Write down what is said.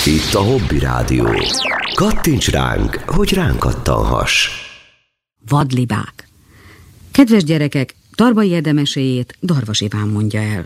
Itt a Hobby Rádió. Kattints ránk, hogy ránk kattanhass. Vadlibák. Kedves gyerekek, Tarbai Ede meséjét Darvas Iván mondja el.